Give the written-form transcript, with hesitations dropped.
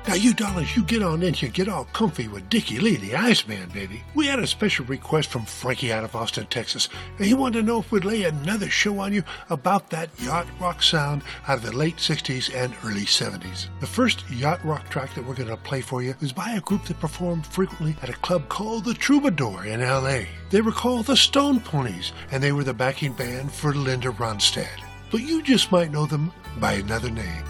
Now you darlings, you get on in here, get all comfy with Dickie Lee, the Iceman, baby. We had a special request from Frankie out of Austin, Texas, and he wanted to know if we'd lay another show on you about that yacht rock sound out of the late 60s and early 70s. The first yacht rock track that we're going to play for you was by a group that performed frequently at a club called the Troubadour in L.A. They were called the Stone Ponies, and they were the backing band for Linda Ronstadt. But you just might know them by another name.